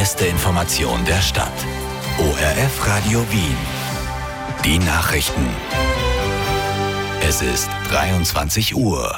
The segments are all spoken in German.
beste Information der Stadt. ORF Radio Wien. Die Nachrichten. Es ist 23 Uhr.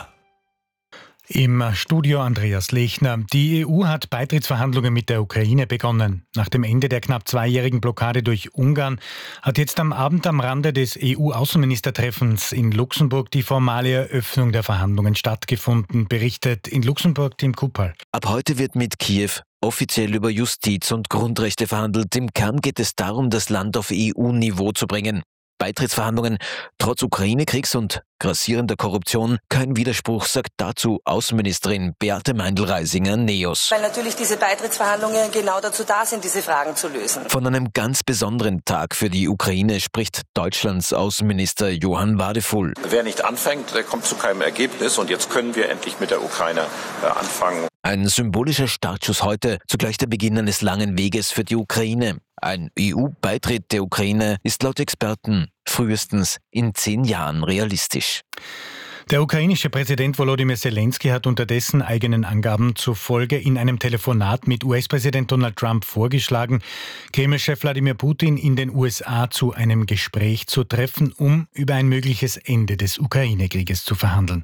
Im Studio Andreas Lechner. Die EU hat Beitrittsverhandlungen mit der Ukraine begonnen. Nach dem Ende der knapp zweijährigen Blockade durch Ungarn hat jetzt am Abend am Rande des EU-Außenministertreffens in Luxemburg die formale Eröffnung der Verhandlungen stattgefunden, berichtet in Luxemburg Tim Kupal. Ab heute wird mit Kiew offiziell über Justiz und Grundrechte verhandelt. Im Kern geht es darum, das Land auf EU-Niveau zu bringen. Beitrittsverhandlungen trotz Ukraine-Kriegs und grassierender Korruption kein Widerspruch, sagt dazu Außenministerin Beate Meindl-Reisinger-Neos. Weil natürlich diese Beitrittsverhandlungen genau dazu da sind, diese Fragen zu lösen. Von einem ganz besonderen Tag für die Ukraine spricht Deutschlands Außenminister Johann Wadefull. Wer nicht anfängt, der kommt zu keinem Ergebnis und jetzt können wir endlich mit der Ukraine anfangen. Ein symbolischer Startschuss heute, zugleich der Beginn eines langen Weges für die Ukraine. Ein EU-Beitritt der Ukraine ist laut Experten frühestens in 10 Jahren realistisch. Der ukrainische Präsident Volodymyr Zelensky hat unter dessen eigenen Angaben zufolge in einem Telefonat mit US-Präsident Donald Trump vorgeschlagen, Kreml-Chef Wladimir Putin in den USA zu einem Gespräch zu treffen, um über ein mögliches Ende des Ukraine-Krieges zu verhandeln.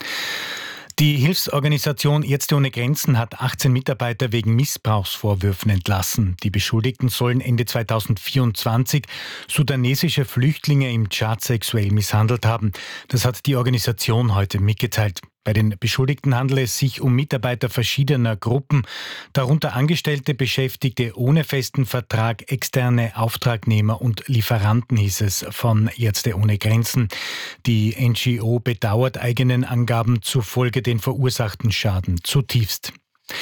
Die Hilfsorganisation Ärzte ohne Grenzen hat 18 Mitarbeiter wegen Missbrauchsvorwürfen entlassen. Die Beschuldigten sollen Ende 2024 sudanesische Flüchtlinge im Tschad sexuell misshandelt haben. Das hat die Organisation heute mitgeteilt. Bei den Beschuldigten handele es sich um Mitarbeiter verschiedener Gruppen, darunter Angestellte, Beschäftigte ohne festen Vertrag, externe Auftragnehmer und Lieferanten, hieß es von Ärzte ohne Grenzen. Die NGO bedauert eigenen Angaben zufolge den verursachten Schaden zutiefst.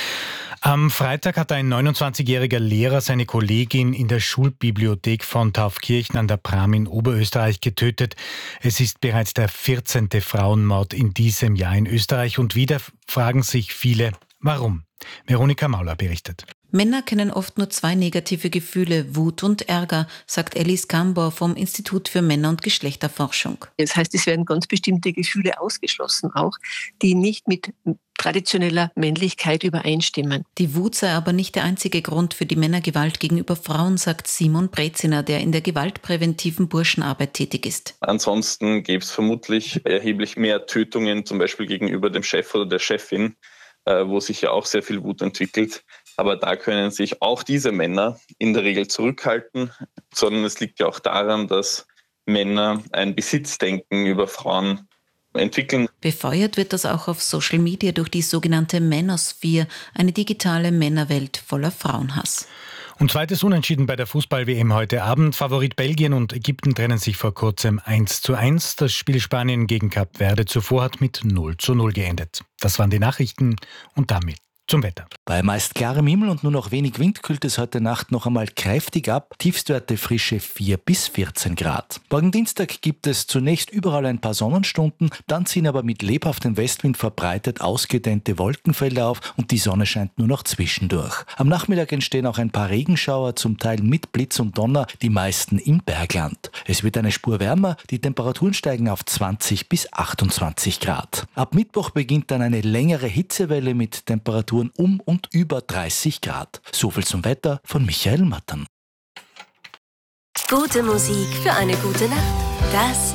Am Freitag hat ein 29-jähriger Lehrer seine Kollegin in der Schulbibliothek von Taufkirchen an der Pram in Oberösterreich getötet. Es ist bereits der 14. Frauenmord in diesem Jahr in Österreich und wieder fragen sich viele, warum? Veronika Mauler berichtet. Männer kennen oft nur 2 negative Gefühle, Wut und Ärger, sagt Alice Gambor vom Institut für Männer- und Geschlechterforschung. Das heißt, es werden ganz bestimmte Gefühle ausgeschlossen, auch die nicht mit traditioneller Männlichkeit übereinstimmen. Die Wut sei aber nicht der einzige Grund für die Männergewalt gegenüber Frauen, sagt Simon Breziner, der in der gewaltpräventiven Burschenarbeit tätig ist. Ansonsten gäbe es vermutlich erheblich mehr Tötungen, zum Beispiel gegenüber dem Chef oder der Chefin, wo sich ja auch sehr viel Wut entwickelt. Aber da können sich auch diese Männer in der Regel zurückhalten, sondern es liegt ja auch daran, dass Männer ein Besitzdenken über Frauen entwickeln. Befeuert wird das auch auf Social Media durch die sogenannte Manosphere, eine digitale Männerwelt voller Frauenhass. Und zweites Unentschieden bei der Fußball-WM heute Abend. Favorit Belgien und Ägypten trennen sich vor kurzem 1:1. Das Spiel Spanien gegen Kap Verde zuvor hat mit 0:0 geendet. Das waren die Nachrichten und damit zum Wetter. Bei meist klarem Himmel und nur noch wenig Wind kühlt es heute Nacht noch einmal kräftig ab. Tiefstwerte frische 4 bis 14 Grad. Morgen Dienstag gibt es zunächst überall ein paar Sonnenstunden, dann ziehen aber mit lebhaftem Westwind verbreitet ausgedehnte Wolkenfelder auf und die Sonne scheint nur noch zwischendurch. Am Nachmittag entstehen auch ein paar Regenschauer, zum Teil mit Blitz und Donner, die meisten im Bergland. Es wird eine Spur wärmer, die Temperaturen steigen auf 20 bis 28 Grad. Ab Mittwoch beginnt dann eine längere Hitzewelle mit Temperaturen um und über 30 Grad. Soviel zum Wetter von Michael Mattern. Gute Musik für eine gute Nacht. Das